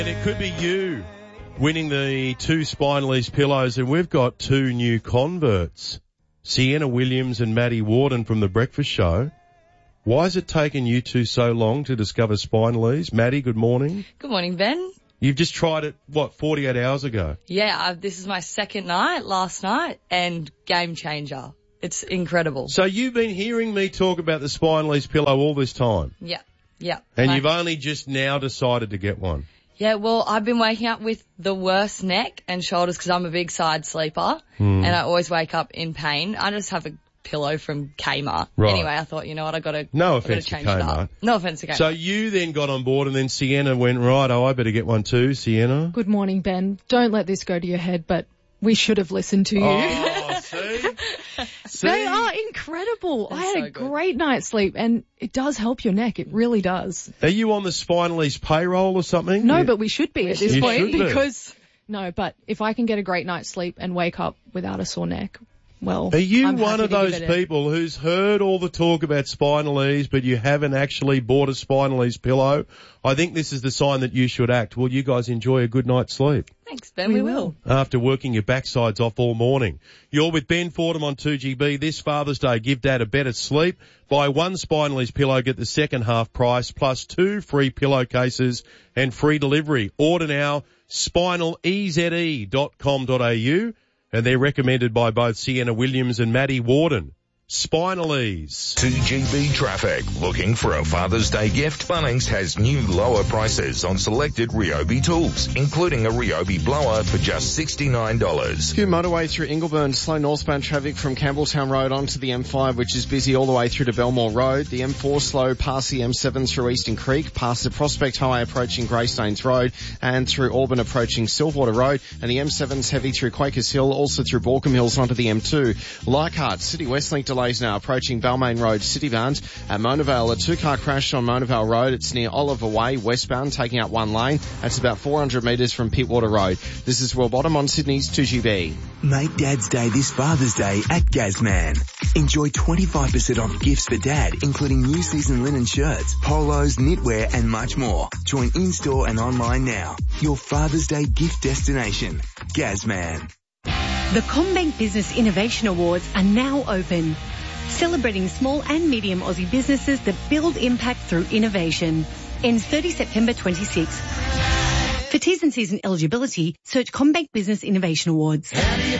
And it could be you winning the 2 Spineless pillows, and we've got 2 new converts, Sienna Williams and Maddie Warden from The Breakfast Show. Why has it taken you two so long to discover Spineless? Maddie, good morning. Good morning, Ben. You've just tried it, 48 hours ago? Yeah, this is my second night, last night, and game changer. It's incredible. So you've been hearing me talk about the Spineless pillow all this time? Yeah. And you've only just now decided to get one? Yeah, well, I've been waking up with the worst neck and shoulders because I'm a big side sleeper and I always wake up in pain. I just have a pillow from Kmart. Right. Anyway, I thought, you know what, I've got to to change it Kmart. up. No offence to Kmart. So you then got on board and then Sienna went, right, I better get one too, Sienna. Good morning, Ben. Don't let this go to your head, but we should have listened to you. Oh, see? They are incredible. I had a great night's sleep, and it does help your neck. It really does. Are you on the Spineless payroll or something? No, but we should be at this You point should be. because... No, but if I can get a great night's sleep and wake up without a sore neck, well, Are you I'm one happy of to give those it a- people who's heard all the talk about Spineless, but you haven't actually bought a Spineless pillow? I think this is the sign that you should act. Will you guys enjoy a good night's sleep? Thanks, Ben. We will. After working your backsides off all morning. You're with Ben Fordham on 2GB. This Father's Day, give Dad a better sleep. Buy 1 Spineless pillow, get the second half price, plus 2 free pillowcases and free delivery. Order now, spinaleze.com.au, and they're recommended by both Sienna Williams and Maddie Warden. Spineless. 2GB traffic. Looking for a Father's Day gift? Bunnings has new lower prices on selected Ryobi tools, including a Ryobi blower for just $69. Few motorway through Ingleburn, slow northbound traffic from Campbelltown Road onto the M5, which is busy all the way through to Belmore Road. The M4 slow past the M7 through Eastern Creek, past the Prospect Highway approaching Greystanes Road, and through Auburn approaching Silverwater Road. And the M7's heavy through Quakers Hill, also through Balcombe Hills onto the M2. Leichhardt, City Westlink delays now approaching Balmain Road, Citybound. At Monavale, a 2-car crash on Monavale Road. It's near Oliver Way, westbound, taking out one lane. That's about 400 metres from Pittwater Road. This is Will Bottom on Sydney's 2GB. Make Dad's Day this Father's Day at Gazman. Enjoy 25% off gifts for Dad, including new season linen shirts, polos, knitwear and much more. Join in-store and online now. Your Father's Day gift destination. Gazman. The CommBank Business Innovation Awards are now open, celebrating small and medium Aussie businesses that build impact through innovation. Ends 30 September 26. For T's and C's and eligibility, search CommBank Business Innovation Awards. How do you